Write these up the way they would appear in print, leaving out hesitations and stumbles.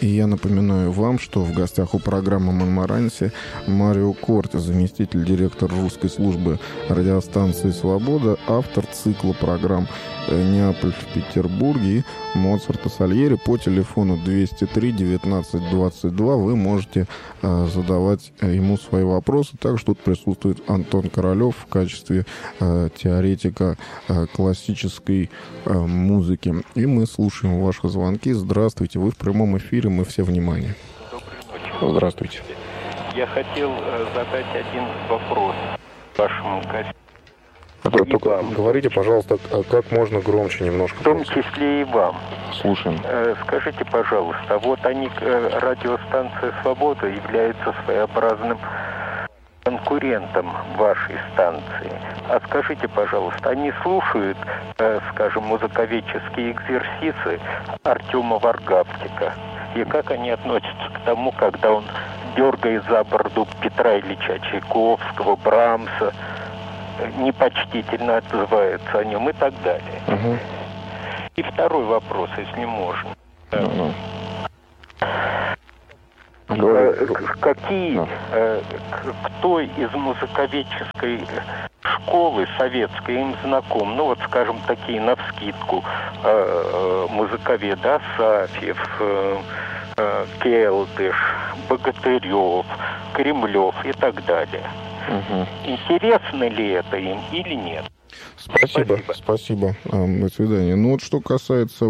И я напоминаю вам, что в гостях у программы «Монмаранси» Марио Корти, заместитель директора русской службы радиостанции «Свобода», автор цикла программ «Неаполь в Петербурге» и «Моцарт и Сальери». По телефону 203 19 22 вы можете задавать ему свои вопросы. Также тут присутствует Антон Королёв в качестве теоретика классической музыки. И мы слушаем ваши звонки. Здравствуйте, вы в прямом эфире, мы все внимание. Доброй ночи. Здравствуйте. Я хотел задать один вопрос вашему гостю. Только говорите, пожалуйста, как можно громче немножко. В том числе и вам. Слушаем. Скажите, пожалуйста, вот радиостанция «Свобода» является своеобразным конкурентом вашей станции. А скажите, пожалуйста, они слушают, скажем, музыковедческие экзерсисы Артема Варгавтика? И как они относятся к тому, когда он дергает за бороду Петра Ильича Чайковского, Брамса, непочтительно отзывается о нем и так далее. Угу. И второй вопрос, если можно. Какие, кто из музыковедческой школы советской им знаком? Ну вот, скажем, такие навскидку музыковеды: Асафьев, Келдыш, Богатырев, Кремлев и так далее. Угу. Интересно ли это им или нет? Спасибо. До свидания. Ну вот что касается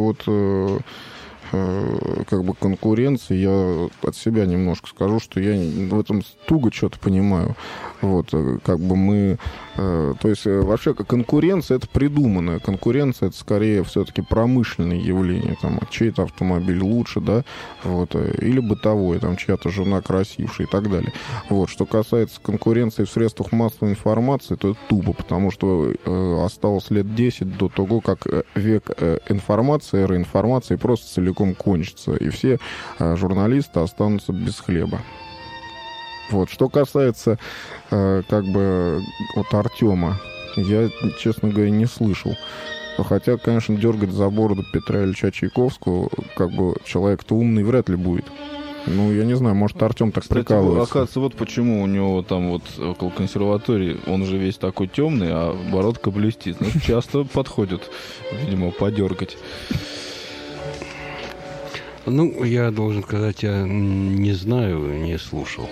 как бы конкуренции, я от себя немножко скажу, что я в этом туго что-то понимаю. Вот, как бы мы... То есть, вообще, конкуренция — это придуманная. Конкуренция — это скорее все-таки промышленное явление. Там, чей-то автомобиль лучше, да, вот, или бытовой, там, чья-то жена красившая и так далее. Вот, что касается конкуренции в средствах массовой информации, то это тупо, потому что осталось лет 10 до того, как век информации, эра информации просто целиком кончится, и все журналисты останутся без хлеба. Вот. Что касается как бы вот Артема, я, честно говоря, не слышал. Хотя, конечно, дергать за бороду Петра Ильича Чайковского, как бы человек-то умный вряд ли будет. Ну, я не знаю, может, Артем так прикалывается. Оказывается, вот почему у него там вот около консерватории, он же весь такой темный, а бородка блестит. Ну, часто подходит, видимо, подергать. Ну, я должен сказать, я не знаю, не слушал.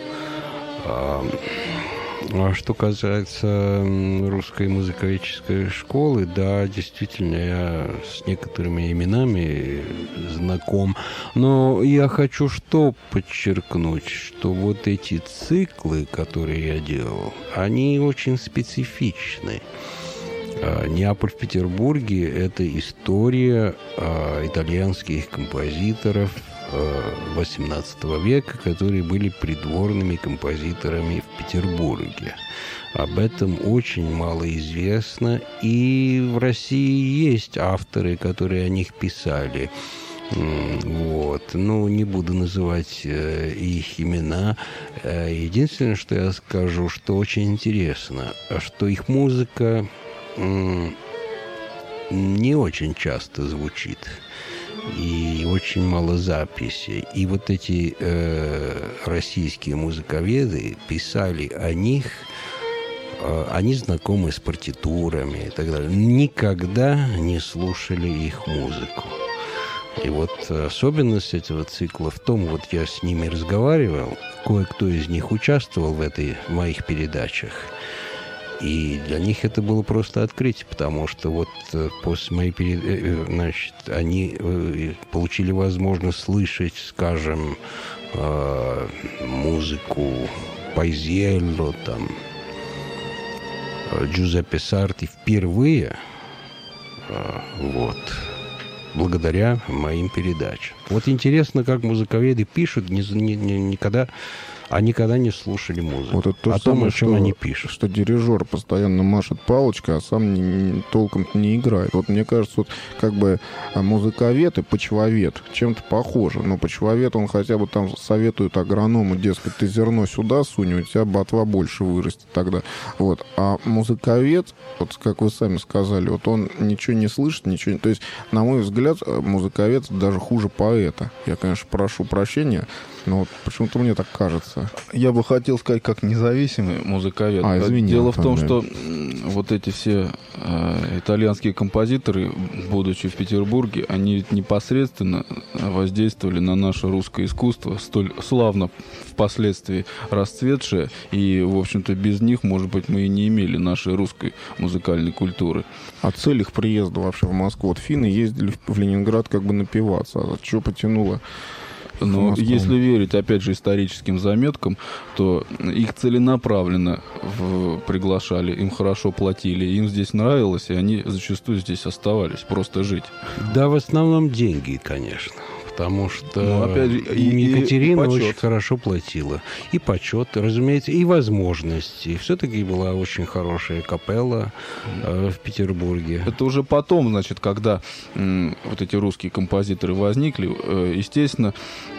А что касается русской музыковедческой школы, да, действительно, я с некоторыми именами знаком. Но я хочу что подчеркнуть, что вот эти циклы, которые я делал, они очень специфичны. «Неаполь в Петербурге» — это история итальянских композиторов XVIII века, которые были придворными композиторами в Петербурге. Об этом очень мало известно, и в России есть авторы, которые о них писали. Вот. Ну, не буду называть их имена. Единственное, что я скажу, что очень интересно, что их музыка не очень часто звучит. И очень мало записей. И вот эти российские музыковеды писали о них, они знакомы с партитурами и так далее. Никогда не слушали их музыку. И вот особенность этого цикла в том, вот я с ними разговаривал, кое-кто из них участвовал в моих передачах. И для них это было просто открытие, потому что вот после моей передачи, значит, они получили возможность слышать, скажем, музыку Пайзелло, там, Джузеппе Сарти впервые, вот, благодаря моим передачам. Вот интересно, как музыковеды пишут, никогда а никогда не слушали музыку. Вот это то о том, самое, о чем они пишут. Что дирижер постоянно машет палочкой, а сам толком не играет. Вот мне кажется, вот как бы музыковед и почвовед чем-то похожи. Но почвовед, он хотя бы там советует агроному, дескать, ты зерно сюда сунь, у тебя ботва больше вырастет тогда. Вот. А музыковед, вот как вы сами сказали, вот он ничего не слышит, ничего не... То есть, на мой взгляд, музыковед даже хуже поэта. Я, конечно, прошу прощения, но вот почему-то мне так кажется. Я бы хотел сказать, как независимый музыковед. Извини, Дело в том, да. что вот эти все итальянские композиторы, будучи в Петербурге, они ведь непосредственно воздействовали на наше русское искусство, столь славно впоследствии расцветшее, и, в общем-то, без них, может быть, мы и не имели нашей русской музыкальной культуры. А цель их приезда вообще в Москву? Вот финны ездили в Ленинград как бы напиваться. А что потянуло? Но если верить, опять же, историческим заметкам, то их целенаправленно приглашали, им хорошо платили, им здесь нравилось, и они зачастую здесь оставались, просто жить. Да, в основном деньги, конечно. Потому что опять же, Екатерина и очень хорошо платила. И почет, разумеется, и возможности. Все-таки была очень хорошая капелла в Петербурге. Это уже потом, значит, когда вот эти русские композиторы возникли, естественно,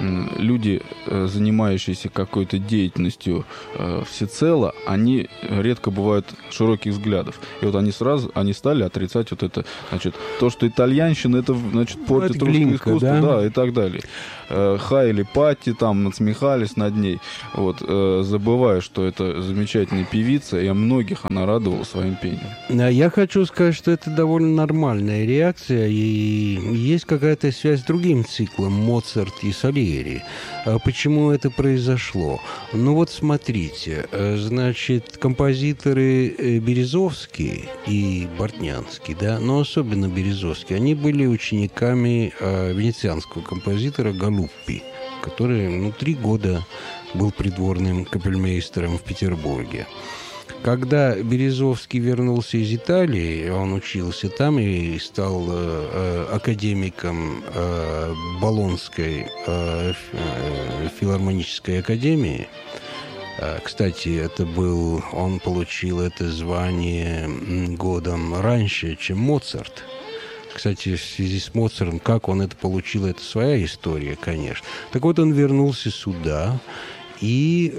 люди, занимающиеся какой-то деятельностью всецело, они редко бывают широких взглядов. И вот они стали отрицать вот это, значит, то, что итальянщина, это, значит, портит это русское глинка, искусство, да? И так далее. Хаяли Патти, там надсмехались над ней, вот, забывая, что это замечательная певица, и о многих она радовала своим пением. Я хочу сказать, что это довольно нормальная реакция, и есть какая-то связь с другим циклом Моцарт и Сальери. Почему это произошло? Ну вот смотрите, значит, композиторы Березовский и Бортнянский, да, но особенно Березовский, они были учениками венецианского композитора Галуппи, который 3 года был придворным капельмейстером в Петербурге. Когда Березовский вернулся из Италии, он учился там и стал академиком Болонской филармонической академии. Кстати, он получил это звание годом раньше, чем Моцарт. Кстати, в связи с Моцартом, как он это получил, это своя история, конечно. Так вот, он вернулся сюда и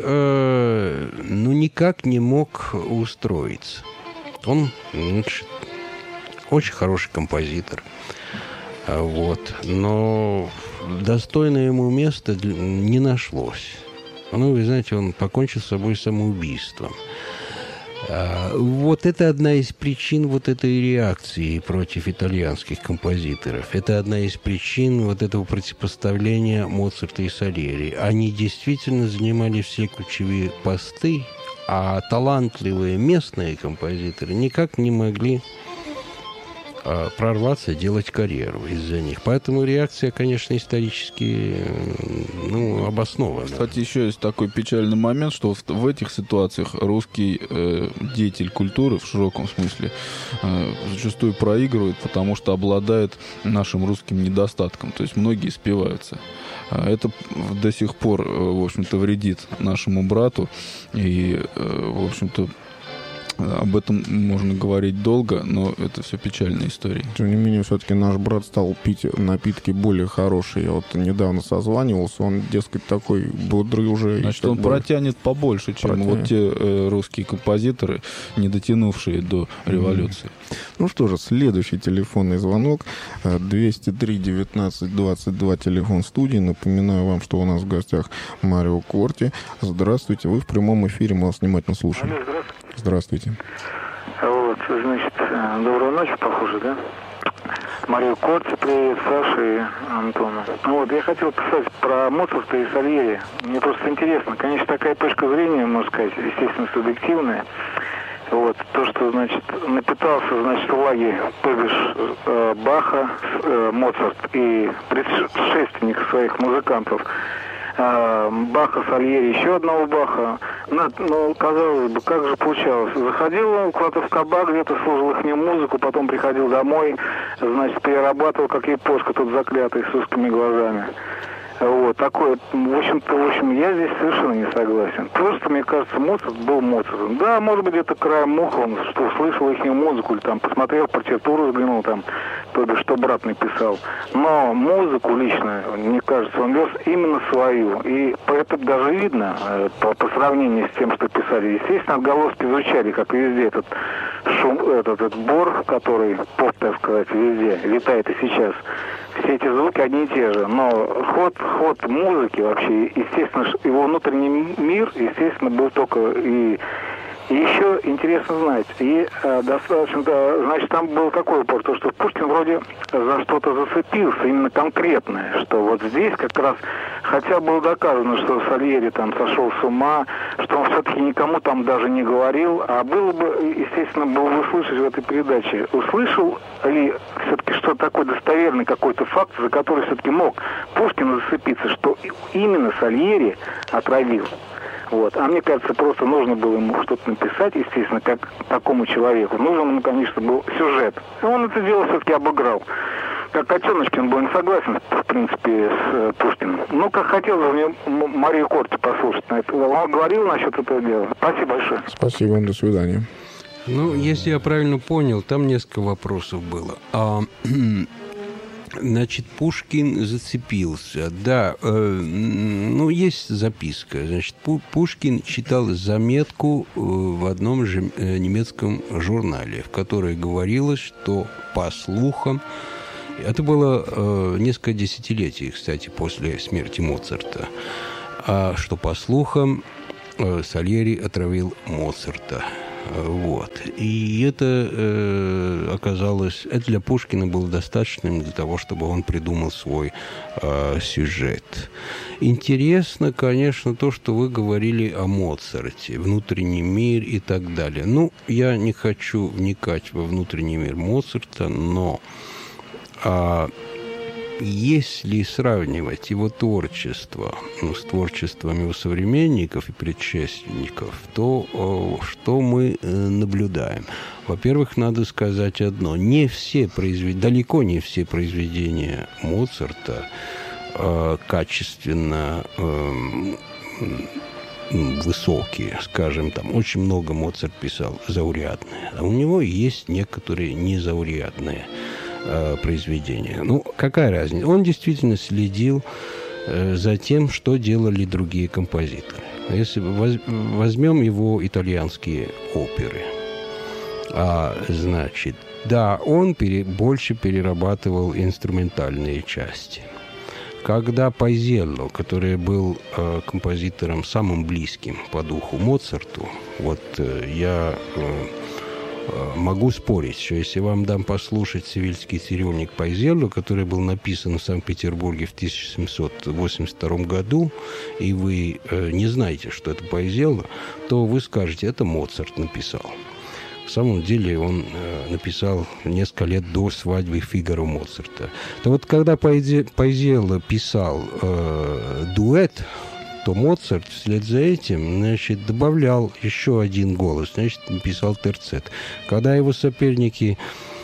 никак не мог устроиться. Он очень хороший композитор, вот, но достойное ему место не нашлось. Вы знаете, он покончил с собой самоубийством. Вот это одна из причин вот этой реакции против итальянских композиторов. Это одна из причин вот этого противопоставления Моцарта и Сальери. Они действительно занимали все ключевые посты, а талантливые местные композиторы никак не могли прорваться, делать карьеру из-за них. Поэтому реакция, конечно, исторически обоснована. Кстати, еще есть такой печальный момент, что в этих ситуациях русский деятель культуры, в широком смысле, зачастую проигрывает, потому что обладает нашим русским недостатком. То есть многие спиваются. Это до сих пор, в общем-то, вредит нашему брату. И, в общем-то, об этом можно говорить долго, но это все печальные истории. Тем не менее, все-таки наш брат стал пить напитки более хорошие. Я вот недавно созванивался, он, дескать, такой бодрый уже. Значит, он протянет побольше, чем вот те русские композиторы, не дотянувшие до революции. Ну что же, следующий телефонный звонок. 203-19-22, телефон студии. Напоминаю вам, что у нас в гостях Марио Корти. Здравствуйте, вы в прямом эфире, мы вас внимательно слушаем. Алло, здравствуйте. Здравствуйте. Вот, значит, доброй ночи, похоже, да? Марио Корти, привет, Саше и Антону. Вот, я хотел писать про Моцарта и Сальери. Мне просто интересно. Конечно, такая точка зрения, можно сказать, естественно, субъективная. Вот, то, что, значит, напитался, значит, влаги, то бишь Баха, Моцарт и предшественник своих музыкантов, Баха, Сальери, еще одного Баха. Ну, казалось бы, как же получалось? Заходил он куда-то в кабак, где-то слушал их музыку, потом приходил домой, значит, перерабатывал, как япошка тут заклятый, с узкими глазами. Вот, такой, в общем, я здесь совершенно не согласен. Просто, мне кажется, Моцарт был Моцартом. Да, может быть, это краем уха, он что услышал их музыку, или там посмотрел партитуру, взглянул там, то бишь, что брат написал. Но музыку лично, мне кажется, он вез именно свою. И это даже видно по сравнению с тем, что писали. Естественно, отголоски звучали, как везде этот шум, этот бор, который, поп, так сказать, везде летает и сейчас. Все эти звуки одни и те же, но ход музыки вообще, естественно, его внутренний мир, естественно, был только и еще интересно знать, и достаточно, значит, там был какой упор, то, что Пушкин вроде за что-то зацепился, именно конкретное, что вот здесь как раз, хотя было доказано, что Сальери там сошел с ума, что он все-таки никому там даже не говорил, а было бы, естественно, было бы услышать в этой передаче, услышал ли все-таки что такой достоверный какой-то факт, за который все-таки мог Пушкин зацепиться, что именно Сальери отравил. Вот. А мне кажется, просто нужно было ему что-то написать, естественно, как такому человеку. Нужен ему, конечно, был сюжет. И он это дело все-таки обыграл. Как котеночки, он был не согласен, в принципе, с Пушкиным. Ну, как хотел бы мне Марию Корти послушать на это. Он говорил насчет этого дела. Спасибо большое. Спасибо вам, до свидания. Ну, если я правильно понял, там несколько вопросов было. Значит, Пушкин зацепился. Да, ну, есть записка. Значит, Пушкин читал заметку в одном же немецком журнале, в которой говорилось, что, по слухам, это было несколько десятилетий, кстати, после смерти Моцарта, что, по слухам, Сальери отравил Моцарта. Вот. И это оказалось... Это для Пушкина было достаточным для того, чтобы он придумал свой сюжет. Интересно, конечно, то, что вы говорили о Моцарте, внутренний мир и так далее. Ну, я не хочу вникать во внутренний мир Моцарта, но... Если сравнивать его творчество с творчеством его современников и предшественников, то что мы наблюдаем? Во-первых, надо сказать одно. Далеко не все произведения Моцарта качественно высокие, скажем, там очень много Моцарт писал заурядные, а у него есть некоторые незаурядные произведения. Ну, какая разница? Он действительно следил за тем, что делали другие композиторы. Если возьмем его итальянские оперы, значит, да, он больше перерабатывал инструментальные части. Когда Пайзелло, который был композитором самым близким по духу Моцарту, вот я... могу спорить, что если вам дам послушать «Севильский цирюльник» Пайзелло, который был написан в Санкт-Петербурге в 1782 году, и вы не знаете, что это Пайзелло, то вы скажете, это Моцарт написал. В самом деле он написал несколько лет до свадьбы Фигаро Моцарта. То вот когда Пайзелло писал дуэт, то Моцарт вслед за этим, значит, добавлял еще один голос, значит, написал терцет. Когда его соперники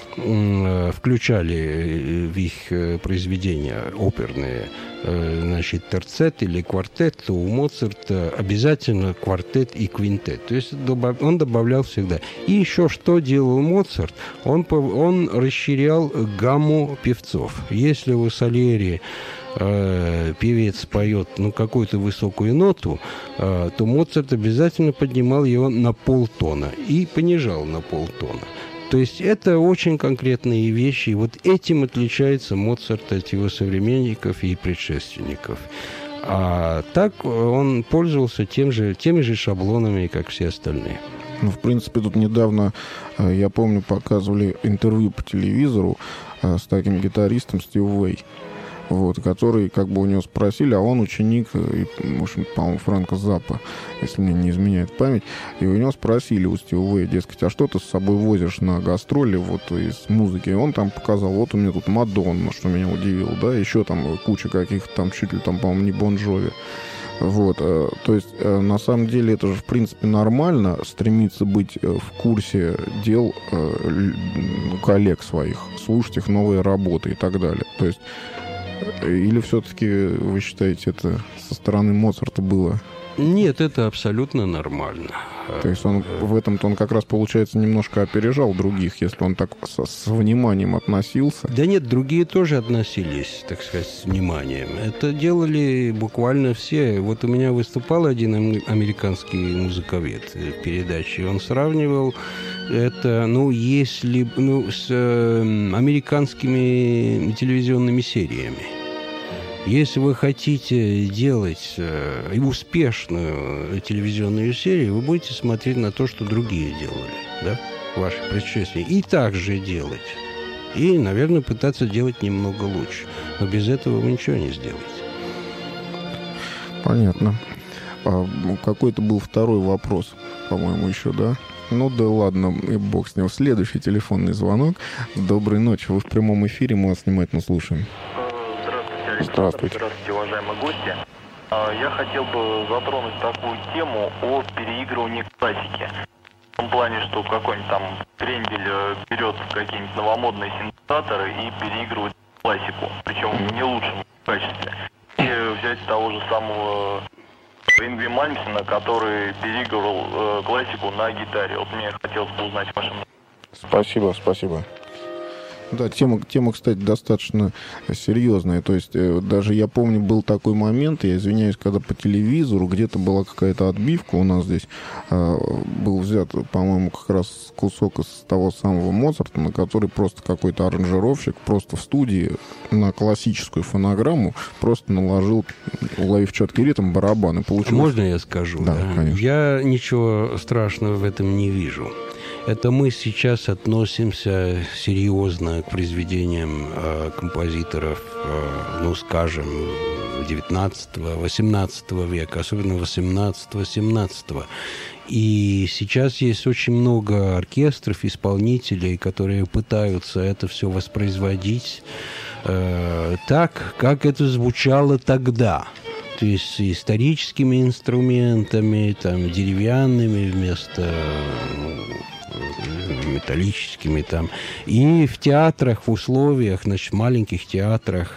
включали в их произведения оперные, значит, терцет или квартет, то у Моцарта обязательно квартет и квинтет. То есть он добавлял всегда. И еще что делал Моцарт? Он расширял гамму певцов. Если у Сальери певец поет какую-то высокую ноту, то Моцарт обязательно поднимал его на полтона и понижал на полтона. То есть это очень конкретные вещи. И вот этим отличается Моцарт от его современников и предшественников. А так он пользовался теми же шаблонами, как все остальные. Ну, в принципе, тут недавно, я помню, показывали интервью по телевизору с таким гитаристом Стив Вэй. Вот, который, как бы у него спросили, а он ученик, в общем, по-моему, Фрэнка Заппа, если мне не изменяет память, и у него спросили у Стива Вэя, дескать, а что ты с собой возишь на гастроли вот из музыки? И он там показал, вот у меня тут Мадонна, что меня удивило, да, еще там куча каких-то там, чуть ли там, по-моему, не Бон Джови. Вот, то есть, на самом деле, это же, в принципе, нормально стремиться быть в курсе дел коллег своих, слушать их новые работы и так далее. То есть, Или все-таки вы считаете, это со стороны Моцарта было? Нет, это абсолютно нормально. То есть он в этом-то он как раз, получается, немножко опережал других, если он так с вниманием относился. Да нет, другие тоже относились, так сказать, с вниманием. Это делали буквально все. Вот у меня выступал один американский музыковед в передаче. Он сравнивал это, с американскими телевизионными сериями. Если вы хотите делать успешную телевизионную серию, вы будете смотреть на то, что другие делали, да, ваши предшественники, и так же делать. И, наверное, пытаться делать немного лучше. Но без этого вы ничего не сделаете. Понятно. Какой-то был второй вопрос, по-моему, еще, да? Ну да ладно, и бог с ним. Следующий телефонный звонок. Доброй ночи. Вы в прямом эфире, мы вас внимательно слушаем. Здравствуйте. Здравствуйте, уважаемые гости. Я хотел бы затронуть такую тему о переигрывании классики. В том плане, что какой-нибудь там Крендель берет какие-нибудь новомодные синтезаторы и переигрывает классику, причем в не лучшем качестве. И взять того же самого Ингви Мальмстена, который переигрывал классику на гитаре. Вот мне хотелось бы узнать ваше мнение. Спасибо. Да, тема, кстати, достаточно серьезная. То есть даже я помню, был такой момент, я извиняюсь, когда по телевизору где-то была какая-то отбивка у нас здесь, был взят, по-моему, как раз кусок из того самого Моцарта, на который просто какой-то аранжировщик просто в студии на классическую фонограмму просто наложил, уловив четкий ритм, барабан. И получилось... Можно я скажу? Да, конечно. Я ничего страшного в этом не вижу. Это мы сейчас относимся серьезно к произведениям композиторов, скажем, 19-18 века, особенно 18-17. И сейчас есть очень много оркестров, исполнителей, которые пытаются это все воспроизводить так, как это звучало тогда. То есть с историческими инструментами, там, деревянными вместо металлическими там, и в театрах, в условиях, значит, маленьких театрах,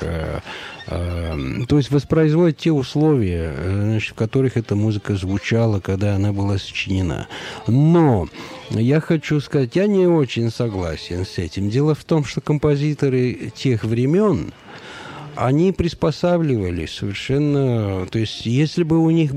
то есть воспроизводят те условия, значит, в которых эта музыка звучала, когда она была сочинена. Но я хочу сказать, я не очень согласен с этим. Дело в том, что композиторы тех времен, они приспосабливались совершенно... То есть, если бы у них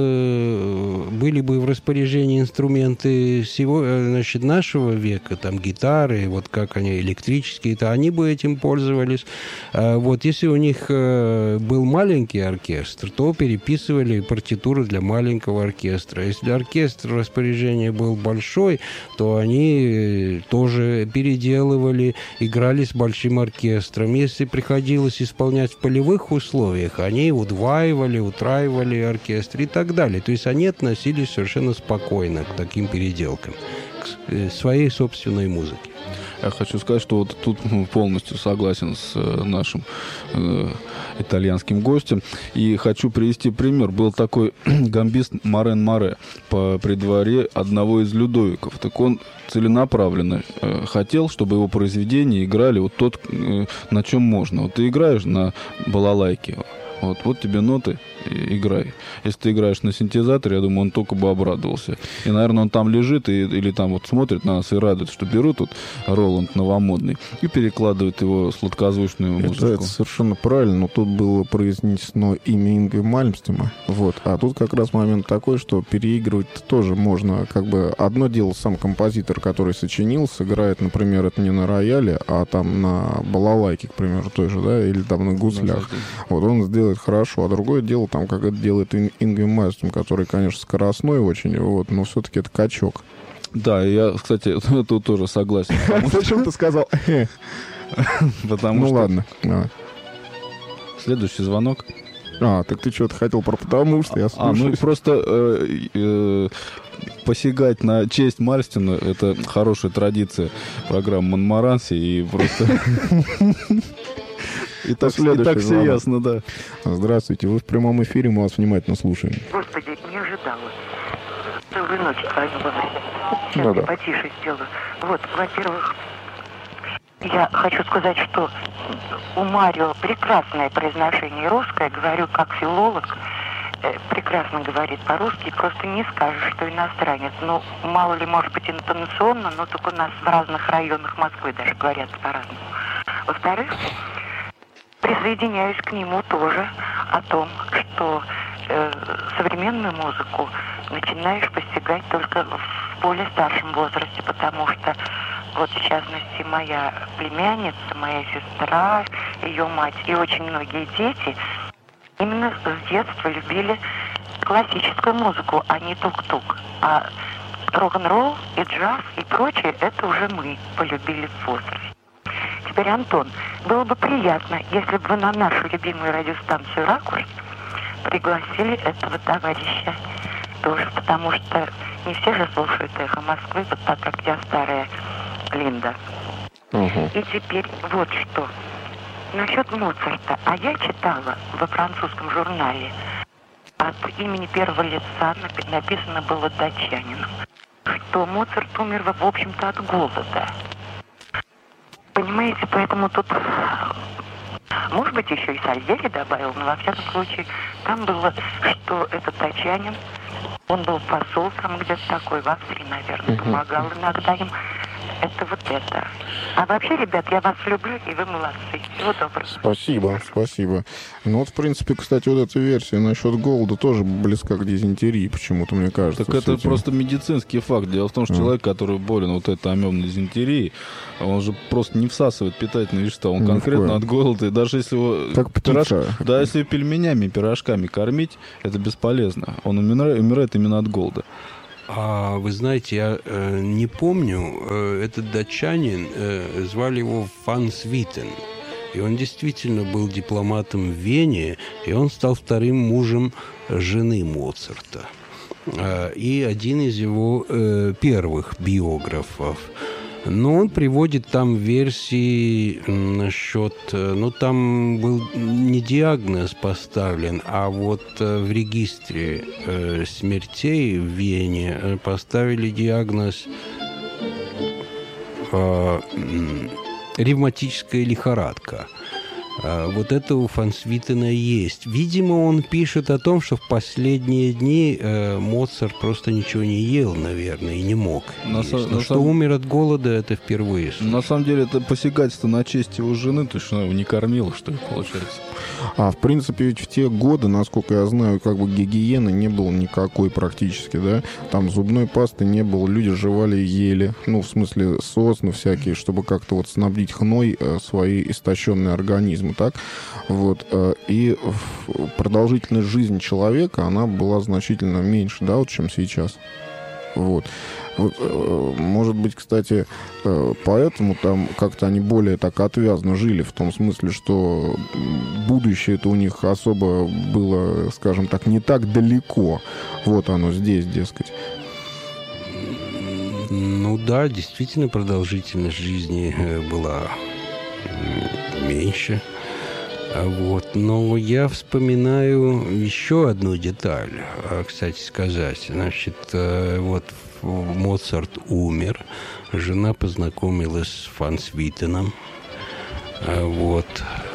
были бы в распоряжении инструменты нашего века, там, гитары, вот как они, электрические, то они бы этим пользовались. Вот, если у них был маленький оркестр, то переписывали партитуру для маленького оркестра. Если оркестр в распоряжении был большой, то они тоже переделывали, играли с большим оркестром. Если приходилось исполнять в полевых условиях, они удваивали, утраивали оркестр и так далее. То есть они относились совершенно спокойно к таким переделкам, к своей собственной музыке. Я хочу сказать, что вот тут полностью согласен с нашим итальянским гостем. И хочу привести пример. Был такой гамбист Морен Море при дворе одного из Людовиков. Так он целенаправленно хотел, чтобы его произведения играли вот тот, на чем можно. Вот ты играешь на балалайке, вот тебе ноты, играй. Если ты играешь на синтезаторе, я думаю, он только бы обрадовался. И, наверное, он там лежит или там вот смотрит на нас и радует, что берут тут Роланд новомодный и перекладывают его сладкозвучную музыку. Это совершенно правильно, но тут было произнесено имя Ингви Мальмстена. Вот. А тут как раз момент такой, что переигрывать тоже можно. Как бы одно дело сам композитор, который сочинил, сыграет, например, это не на рояле, а там на балалайке, к примеру, той же, да, или там на гуслях. Вот он сделает хорошо. А другое дело, там, как это делает Ингви Мальмстен, который, конечно, скоростной очень, вот, но все-таки это качок. Да, я, кстати, тут тоже согласен. Зачем ты сказал? Потому что... ладно. Следующий звонок. Так ты что-то хотел про «потому что», я слушаю. Просто посягать на честь Мальмстена — это хорошая традиция программы «Монмаранси», и просто... И так все ясно, да. Здравствуйте, вы в прямом эфире, мы вас внимательно слушаем. Господи, не ожидала. Доброй ночи, Аня. Сейчас я потише сделаю. Вот, во-первых... я хочу сказать, что у Марио прекрасное произношение русское, говорю как филолог, прекрасно говорит по-русски, просто не скажешь, что иностранец. Ну, мало ли, может быть, интонационно, но только у нас в разных районах Москвы даже говорят по-разному. Во-вторых, присоединяюсь к нему тоже о том, что современную музыку начинаешь постигать только в более старшем возрасте, потому что вот, в частности, моя племянница, моя сестра, ее мать и очень многие дети именно с детства любили классическую музыку, а не тук-тук. А рок-н-ролл и джаз и прочее, это уже мы полюбили в возрасте. Теперь, Антон, было бы приятно, если бы вы на нашу любимую радиостанцию «Ракурс» пригласили этого товарища тоже, потому что не все же слушают «Эхо Москвы», вот так как я старая Линда. И теперь вот что. Насчет Моцарта. А я читала во французском журнале от имени первого лица, написано было датчанином, что Моцарт умер, в общем-то, от голода. Понимаете, поэтому тут, может быть, еще и Сальери добавил, но во всяком случае, там было, что этот датчанин, он был посол там где-то такой, в Австрии, наверное, помогал иногда им. Это вот это. А вообще, ребят, я вас люблю, и вы молодцы. Всего доброго. Спасибо, спасибо. Ну вот, в принципе, кстати, вот эта версия насчет голода тоже близка к дизентерии, почему-то, мне кажется. Так это просто медицинский факт. Дело в том, что человек, который болен вот этой амебной дизентерией, он же просто не всасывает питательные вещества. Он конкретно от голода. И даже если его да, если пельменями, пирожками кормить, это бесполезно. Он умирает именно от голода. А вы знаете, я не помню, этот датчанин, звали его Фан Свитен. И он действительно был дипломатом в Вене, и он стал вторым мужем жены Моцарта. И один из его первых биографов. Но он приводит там версии насчет... Ну, там был не диагноз поставлен, а вот в регистре смертей в Вене поставили диагноз ревматическая лихорадка. Вот это у Фан Свитена есть. Видимо, он пишет о том, что в последние дни Моцарт просто ничего не ел, наверное, и не мог. Что умер от голода, это впервые. На самом деле, это посягательство на честь его жены, то есть она его не кормила, что ли, получается. А, в принципе, ведь в те годы, насколько я знаю, как бы гигиены не было никакой практически, да? Там зубной пасты не было, люди жевали и ели. Ну, в смысле, сосны всякие, чтобы как-то вот снабдить хной свои истощенные организмы, так? Вот. И продолжительность жизни человека, она была значительно меньше, да, вот, чем сейчас. Вот. Может быть, кстати, поэтому там как-то они более так отвязно жили, в том смысле, что будущее-то у них особо было, скажем так, не так далеко. Вот оно здесь, дескать. Ну да, действительно, продолжительность жизни была меньше. Вот. Но я вспоминаю еще одну деталь, кстати сказать. Значит, вот Моцарт умер, жена познакомилась с Фан Свитеном, вот.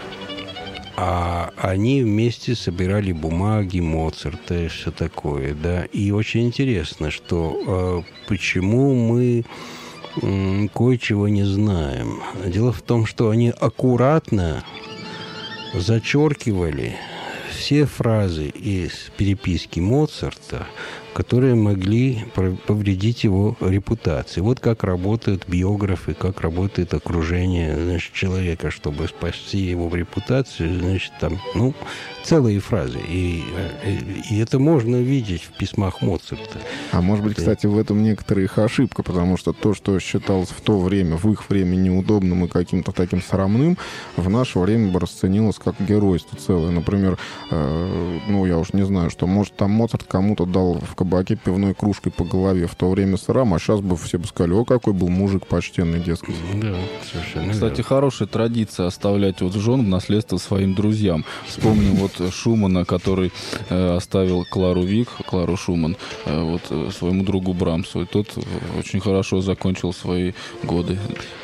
А они вместе собирали бумаги Моцарта и все такое, да. И очень интересно, что почему мы кое-чего не знаем. Дело в том, что они аккуратно зачеркивали все фразы из переписки Моцарта, которые могли повредить его репутации. Вот как работают биографы, как работает окружение, значит, человека, чтобы спасти его репутацию, значит, там, ну, целые фразы. И это можно видеть в письмах Моцарта. А может быть, кстати, в этом некоторая их ошибка, потому что то, что считалось в то время, в их время неудобным и каким-то таким срамным, в наше время бы расценилось как геройство целое. Например, ну, я уж не знаю, что, может, там Моцарт кому-то дал в кабаке пивной кружкой по голове, в то время срам, а сейчас бы все бы сказали: о, какой был мужик почтенный, дескать. Да, совершенно. Кстати, хорошая традиция оставлять вот жен в наследство своим друзьям. Вспомним вот Шумана, который оставил Клару Вик, Клару Шуман, вот своему другу Брамсу. И тот очень хорошо закончил свои годы.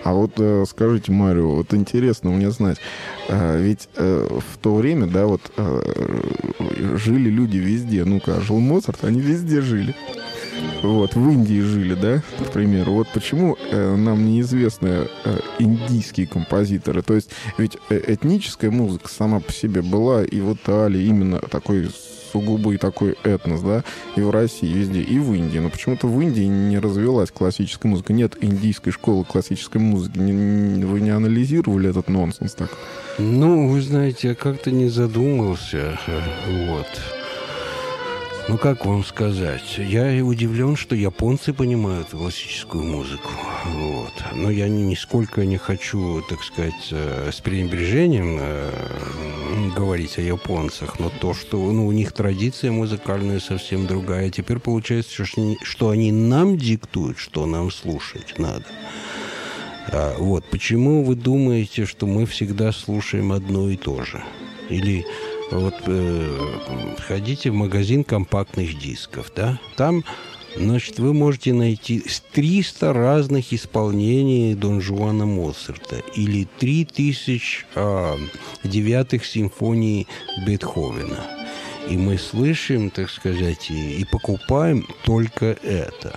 А вот скажите, Марио, вот интересно мне знать, ведь в то время, да, вот жили люди везде. Ну-ка, жил Моцарт, они везде жили. Вот, в Индии жили, да, к примеру. Вот почему нам неизвестны индийские композиторы. То есть ведь этническая музыка сама по себе была и в Италии именно такой сугубый такой этнос, да, и в России, везде, и в Индии. Но почему-то в Индии не развилась классическая музыка. Нет индийской школы классической музыки. Вы не анализировали этот нонсенс так? Ну, вы знаете, я как-то не задумывался. Вот. Ну, как вам сказать? Я удивлен, что японцы понимают классическую музыку. Вот. Но я нисколько не хочу, так сказать, с пренебрежением говорить о японцах. Но то, что у них традиция музыкальная совсем другая. Теперь получается, что они нам диктуют, что нам слушать надо. Вот. Почему вы думаете, что мы всегда слушаем одно и то же? Или... Вот ходите в магазин компактных дисков, да? Там, значит, вы можете найти 300 разных исполнений Дон Жуана Моцарта или 3000 девятых симфоний Бетховена. И мы слышим, так сказать, и покупаем только это.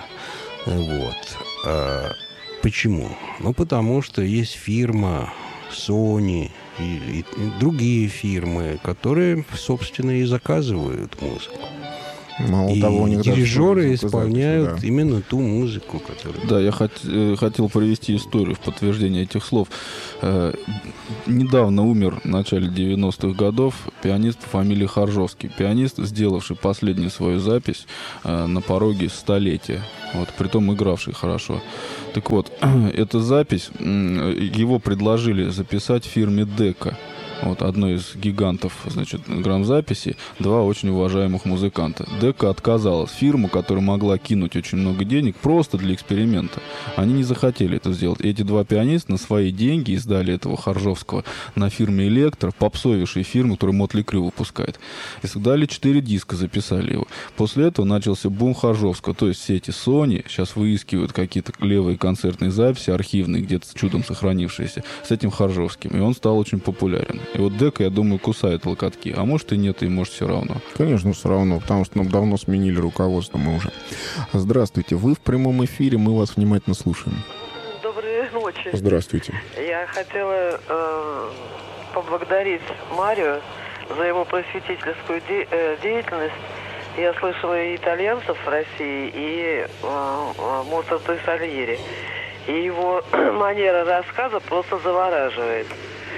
Вот. Почему? Ну, потому что есть фирма Sony и другие фирмы, которые, собственно, и заказывают музыку. Мало и того, у них дирижеры исполняют именно ту музыку, которую... Да, я хотел привести историю в подтверждение этих слов. Недавно умер в начале 90-х годов пианист по фамилии Харжовский. Пианист, сделавший последнюю свою запись на пороге столетия. Вот, притом игравший хорошо. Так вот, эта запись, его предложили записать в фирме Дека. Вот, одной из гигантов, значит, грамзаписи, два очень уважаемых музыканта. Дека отказалась. Фирма, которая могла кинуть очень много денег просто для эксперимента. Они не захотели это сделать. И эти два пианиста на свои деньги издали этого Харжовского на фирме Электро, попсовейшей фирмы, которая Мотли Крю выпускает. И создали 4 диска, записали его. После этого начался бум Харжовского. То есть все эти Sony сейчас выискивают какие-то левые концертные записи, архивные, где-то чудом сохранившиеся, с этим Харжовским. И он стал очень популярен. И вот Дека, я думаю, кусает локотки. А может и нет, и может все равно. Конечно, все равно, потому что нам давно сменили руководство мы уже. Здравствуйте, вы в прямом эфире, мы вас внимательно слушаем. Доброй ночи. Здравствуйте. Я хотела поблагодарить Марио за его просветительскую деятельность. Я слышала и итальянцев в России, и Моцарта и Сальери. И его манера рассказа просто завораживает.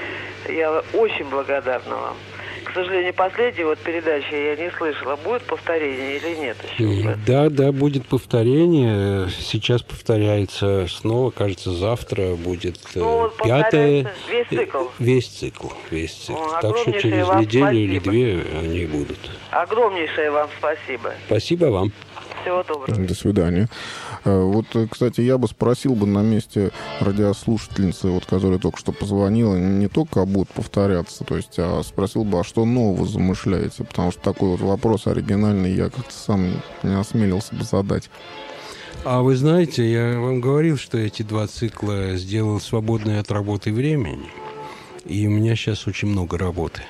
Я очень благодарна вам. К сожалению, последней вот передачи я не слышала. Будет повторение или нет еще? Да, будет повторение. Сейчас повторяется снова. Кажется, завтра будет пятое. Весь цикл. Так что через неделю или две они будут. Огромнейшее вам спасибо. Спасибо вам. Всего доброго. До свидания. Вот, кстати, я бы спросил бы на месте радиослушательницы, вот, которая только что позвонила, не только будут повторяться, то есть, а спросил бы, а что нового замышляете? Потому что такой вот вопрос оригинальный я как-то сам не осмелился бы задать. А вы знаете, я вам говорил, что эти 2 цикла сделал свободное от работы времени, и у меня сейчас очень много работы.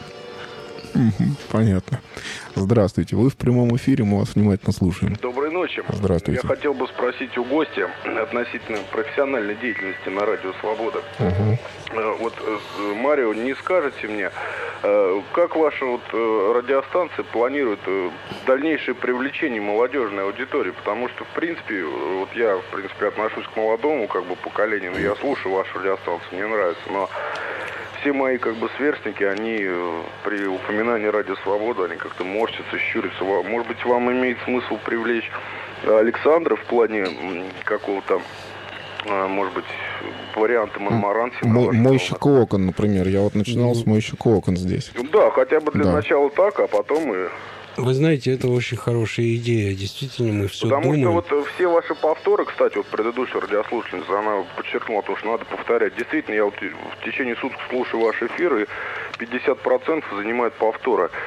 Понятно. Здравствуйте. Вы в прямом эфире, мы вас внимательно слушаем. Доброй ночи. Здравствуйте. Я хотел бы спросить у гостя относительно профессиональной деятельности на Радио Свобода. Вот, Марио, не скажете мне, как ваша вот радиостанция планирует дальнейшее привлечение молодежной аудитории? Потому что, в принципе, вот я, в принципе, отношусь к молодому как бы поколению, но я слушаю вашу радиостанцию, мне нравится, но все мои как бы сверстники, они при упоминании Радио Свобода, они как-то морщатся, щурятся. Может быть, вам имеет смысл привлечь Александра в плане какого-то, может быть, варианта Монмаранси? Мойщик окон, например. Я вот начинал с мойщика окон здесь. Да, хотя бы для начала так, а потом и... Вы знаете, это очень хорошая идея. Действительно, мы все думаем. Потому что вот все ваши повторы, кстати, вот предыдущая радиослушательница, она подчеркнула то, что надо повторять. Действительно, я вот в течение суток слушаю ваш эфир, и 50% занимают повторы.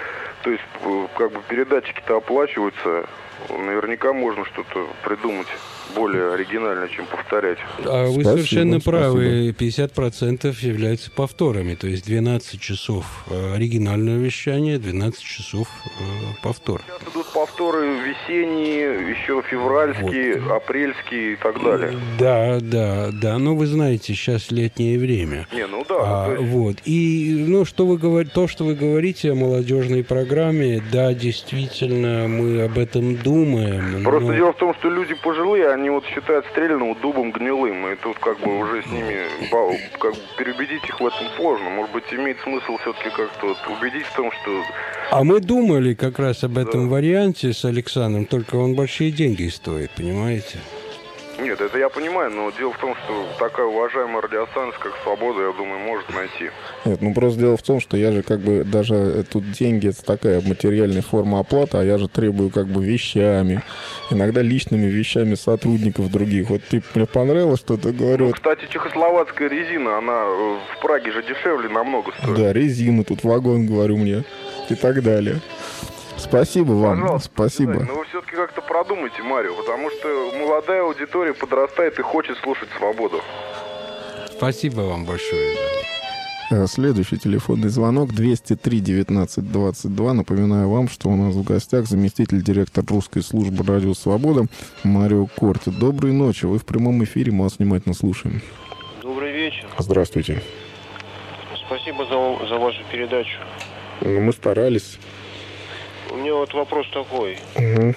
То есть, как бы передатчики-то оплачиваются, наверняка можно что-то придумать более оригинальное, чем повторять. А вы совершенно правы, 50% являются повторами, то есть 12 часов оригинального вещания, 12 часов повтор. Сейчас идут повторы весенние, еще февральские, вот, апрельские и так далее. Да, но вы знаете, сейчас летнее время. Не, ну да. Вот, и ну, что вы говорите о молодежной программе, да, действительно, мы об этом думаем. Просто дело в том, что люди пожилые, они вот считают стрелянного дубом гнилым, и тут как бы уже с ними как бы переубедить их в этом сложно. Может быть, имеет смысл все-таки как-то вот убедить в том, что... А мы думали как раз об этом варианте с Александром, только он большие деньги стоит, понимаете? Нет, это я понимаю, но дело в том, что такая уважаемая радиостанция, как «Свобода», я думаю, может найти. Нет, ну просто дело в том, что я же как бы даже тут деньги, это такая материальная форма оплаты, а я же требую как бы вещами, иногда личными вещами сотрудников других. Вот ты, мне понравилось, что ты говорил. Ну, кстати, чехословацкая резина, она в Праге же дешевле намного стоит. Да, резина, тут вагон, говорю мне, и так далее. Спасибо вам. Пожалуйста, спасибо. Но вы все-таки как-то продумайте, Марио, потому что молодая аудитория подрастает и хочет слушать «Свободу». Спасибо вам большое. Следующий телефонный звонок 203-19-22. Напоминаю вам, что у нас в гостях заместитель директора русской службы «Радио Свобода» Марио Корти. Доброй ночи. Вы в прямом эфире, мы вас внимательно слушаем. Добрый вечер. Здравствуйте. Спасибо за вашу передачу. Мы старались. У меня вот вопрос такой. Угу.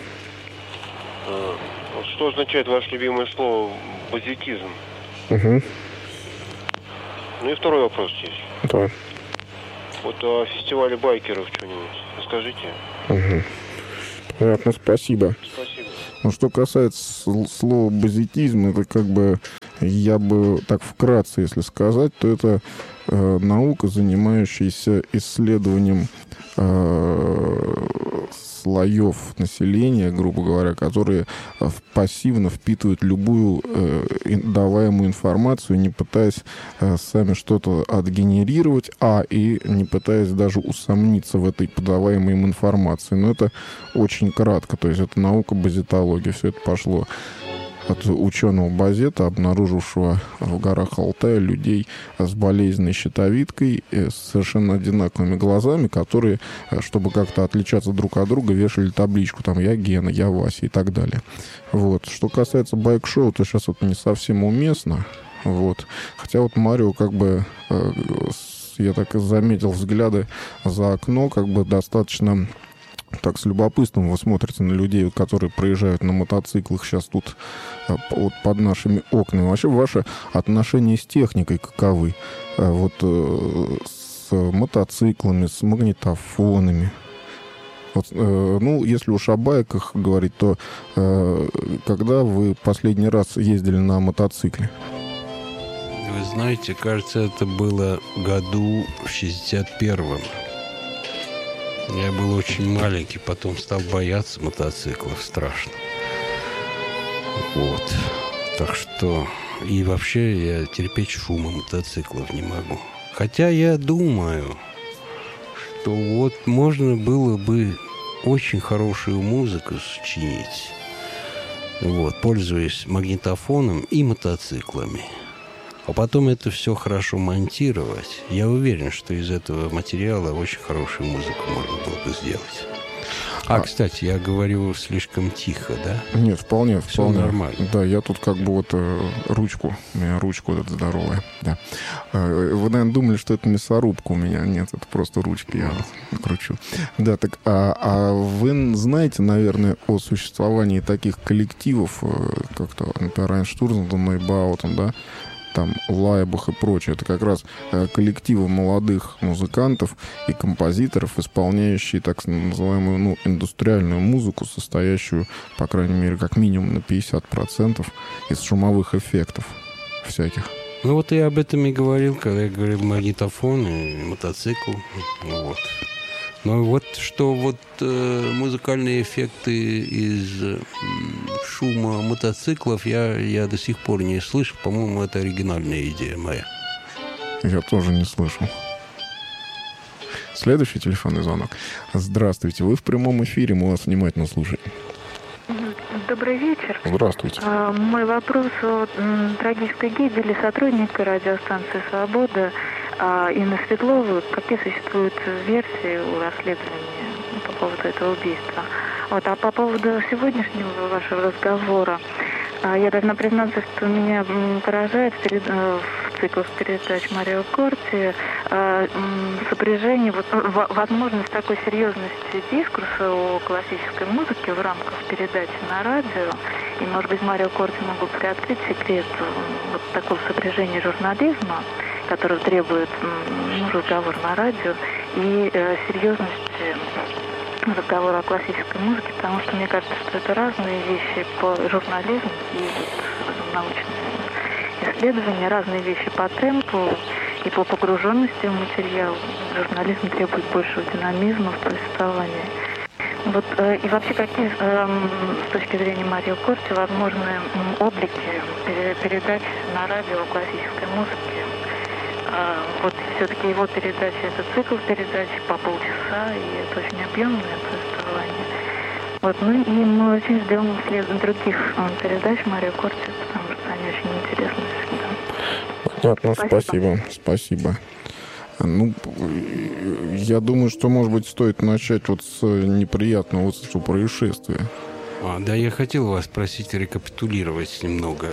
Что означает ваше любимое слово «позитизм»? Угу. Ну и второй вопрос есть. Да. Вот о фестивале байкеров что-нибудь расскажите. Угу. Понятно, спасибо. Спасибо. Ну, что касается слова «позитизм», это как бы, я бы так вкратце, если сказать, то это наука, занимающаяся исследованием слоев населения, грубо говоря, которые пассивно впитывают любую даваемую информацию, не пытаясь сами что-то отгенерировать, и не пытаясь даже усомниться в этой подаваемой им информации. Но это очень кратко, то есть это наука базитология, все это пошло от ученого Базета, обнаружившего в горах Алтая людей с болезненной щитовидкой, с совершенно одинаковыми глазами, которые, чтобы как-то отличаться друг от друга, вешали табличку, там, я Гена, я Вася и так далее. Вот. Что касается байк-шоу, то сейчас это не совсем уместно. Вот. Хотя вот Марио как бы, я так и заметил взгляды за окно, как бы достаточно... Так, с любопытством вы смотрите на людей, которые проезжают на мотоциклах сейчас тут вот под нашими окнами. Вообще, ваше отношение с техникой каковы? Вот с мотоциклами, с магнитофонами. Вот, ну, если уж о байках говорить, то когда вы последний раз ездили на мотоцикле? Вы знаете, кажется, это было году в 61-м. Я был очень маленький, потом стал бояться мотоциклов, страшно. Вот. Так что... И вообще я терпеть шума мотоциклов не могу. Хотя я думаю, что вот можно было бы очень хорошую музыку сочинить, вот, пользуясь магнитофоном и мотоциклами. А потом это все хорошо монтировать. Я уверен, что из этого материала очень хорошую музыку можно было бы сделать. Кстати, я говорю слишком тихо, да? Нет, вполне. Все нормально. Да, я тут как бы вот ручку, у меня ручка вот эта здоровая. Да. Вы, наверное, думали, что это мясорубка у меня. Нет, это просто ручки я кручу. Да, так, вы знаете, наверное, о существовании таких коллективов, как-то, например, Айнштурм, Майбаутен, да? Там Лайбах и прочее. Это как раз коллективы молодых музыкантов и композиторов, исполняющие так называемую индустриальную музыку, состоящую, по крайней мере, как минимум на 50% из шумовых эффектов всяких. Ну вот я об этом и говорил, когда я говорил магнитофон и мотоцикл. Вот. Но вот что вот музыкальные эффекты из шума мотоциклов я до сих пор не слышал. По-моему, это оригинальная идея моя. Я тоже не слышал. Следующий телефонный звонок. Здравствуйте, вы в прямом эфире, мы вас внимательно слушаем. Добрый вечер. Здравствуйте. Мой вопрос о трагической гибели сотрудника радиостанции «Свобода» Инны Светловой. Какие существуют версии у расследования по поводу этого убийства? А по поводу сегодняшнего вашего разговора, я должна признаться, что меня поражает в цикле передач Марио Корти сопряжение, возможность такой серьезности дискурса о классической музыке в рамках передачи на радио. И, может быть, Марио Корти мог бы приоткрыть секрет вот такого сопряжения журнализма, который требует разговор на радио, и серьезности разговора о классической музыке, потому что мне кажется, что это разные вещи по журнализму и научным исследованиям, разные вещи по темпу и по погруженности в материал. Журнализм требует большего динамизма в повествовании. Вот, и вообще, какие с точки зрения Марио Корти возможные облики передач на радио о классической музыке? Вот все-таки его передача, это цикл передач по полчаса, и это очень объемное повествование. Вот, ну и мы очень ждем других передач Марио Корти, потому что они очень интересны всегда. Понятно, спасибо. Ну, я думаю, что, может быть, стоит начать вот с неприятного происшествия. Да, я хотел вас просить рекапитулировать немного.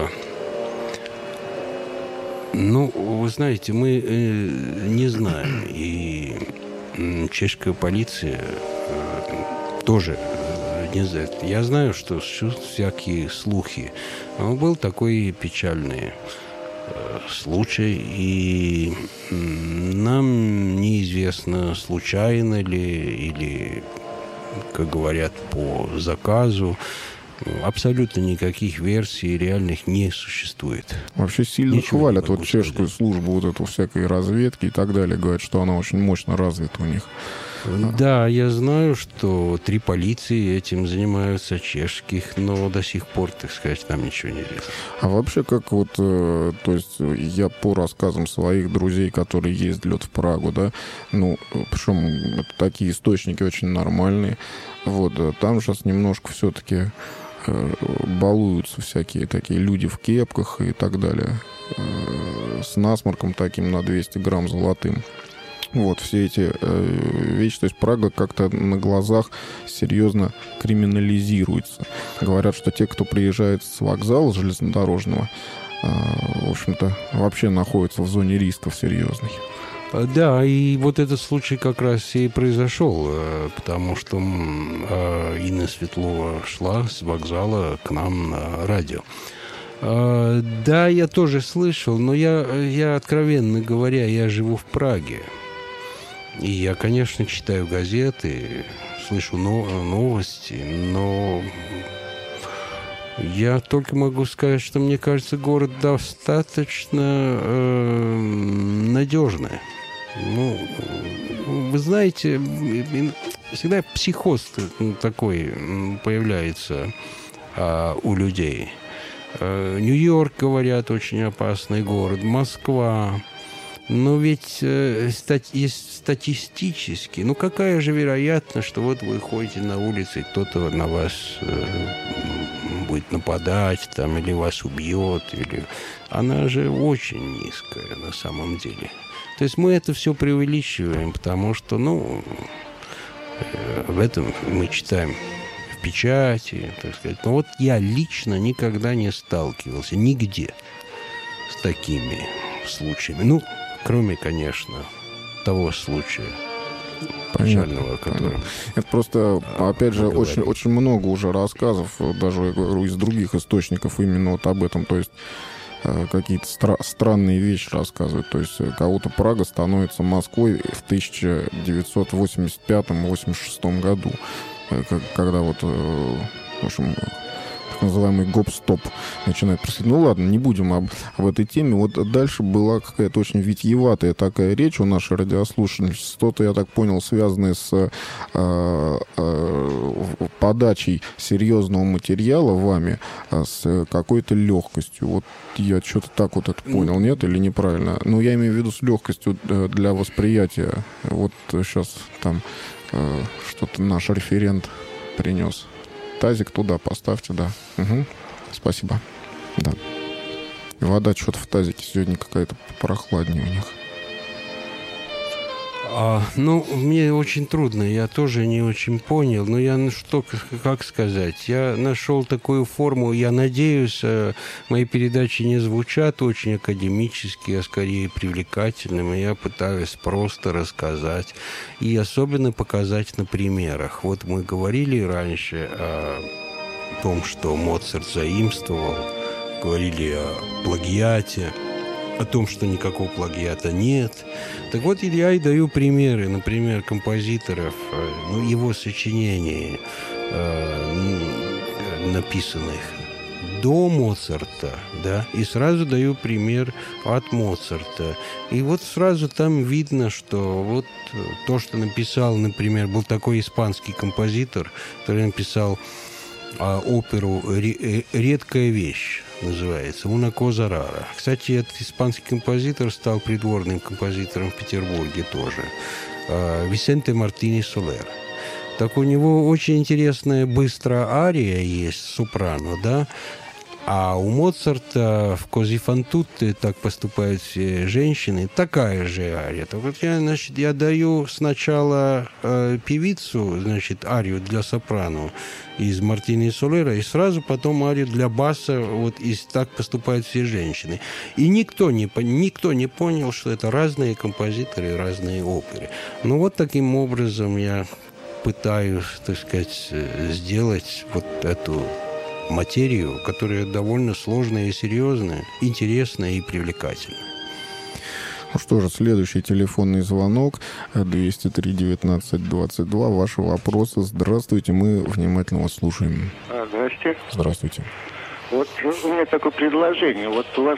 Ну, вы знаете, мы не знаем, и чешская полиция тоже не знает. Я знаю, что всякие слухи. Был такой печальный случай, и нам неизвестно, случайно ли, или, как говорят, по заказу. Абсолютно никаких версий реальных не существует. Вообще сильно хвалят вот чешскую службу вот эту всякой разведки и так далее. Говорят, что она очень мощно развита у них. Да, я знаю, что 3 полиции этим занимаются, чешских, но до сих пор, так сказать, там ничего не известно. А вообще, как вот, то есть я по рассказам своих друзей, которые ездили вот в Прагу, да, ну, причем это такие источники очень нормальные, вот, там сейчас немножко все-таки балуются всякие такие люди в кепках и так далее, с насморком таким на 200 грамм золотым. Вот, все эти вещи. То есть Прага как-то на глазах серьезно криминализируется. Говорят, что те, кто приезжает с вокзала железнодорожного, в общем-то, вообще находятся в зоне рисков серьезных. Да, и вот этот случай как раз и произошел, потому что Инна Светлова шла с вокзала к нам на радио. Да, я тоже слышал, но я откровенно говоря, я живу в Праге. И я, конечно, читаю газеты, слышу новости, но я только могу сказать, что, мне кажется, город достаточно надежный. Ну, вы знаете, всегда психоз такой появляется у людей. Нью-Йорк, говорят, очень опасный город, Москва. Но ведь есть статистически, ну какая же вероятность, что вот вы ходите на улице, и кто-то на вас будет нападать, там, или вас убьет, или... Она же очень низкая на самом деле. То есть мы это все преувеличиваем, потому что, ну, в этом мы читаем в печати, так сказать. Но вот я лично никогда не сталкивался нигде с такими случаями. Ну, кроме, конечно, того случая печального, который... Это просто, опять же, очень много уже рассказов, даже, я говорю, из других источников именно вот об этом. То есть какие-то странные вещи рассказывают. То есть кого-то Прага становится Москвой в 1985-86 году, когда вот, в общем, так называемый гоп-стоп начинает происходить. Ну ладно, не будем об этой теме. Вот дальше была какая-то очень витиеватая такая речь у нашей радиослушательницы. Что-то, я так понял, связанное с подачей серьезного материала вами с какой-то легкостью. Вот я что-то так вот это понял, нет? Или неправильно? Ну, я имею в виду с легкостью для восприятия. Вот сейчас там что-то наш референт принес. Тазик туда поставьте, да. Угу. Спасибо. Да. Вода что-то в тазике сегодня какая-то прохладнее у них. Ну, мне очень трудно, я тоже не очень понял, но как сказать, я нашел такую форму, я надеюсь, мои передачи не звучат очень академически, а скорее привлекательным, и я пытаюсь просто рассказать и особенно показать на примерах. Вот мы говорили раньше о том, что Моцарт заимствовал, говорили о плагиате, о том, что никакого плагиата нет. Так вот, я и даю примеры, например, композиторов, его сочинений, написанных до Моцарта, да, и сразу даю пример от Моцарта. И вот сразу там видно, что вот то, что написал, например, был такой испанский композитор, который написал оперу «Редкая вещь», называется, «Una cosa rara». Кстати, этот испанский композитор стал придворным композитором в Петербурге тоже. Висенте Мартини Солер. Так у него очень интересная быстрая ария есть, сопрано, да? А у Моцарта в «Кози фан тутте» так поступают все женщины, такая же ария. Так вот я даю сначала певицу, арию для сопрано из Мартини Солера, и сразу потом арию для баса, вот и так поступают все женщины. И никто не понял, что это разные композиторы, разные оперы. Ну вот таким образом я пытаюсь, так сказать, сделать вот эту материю, которая довольно сложная и серьезная, интересная и привлекательная. Ну что же, следующий телефонный звонок 203-19-22. Ваши вопросы. Здравствуйте, мы внимательно вас слушаем. Здравствуйте. Здравствуйте. Вот у меня такое предложение. Вот у вас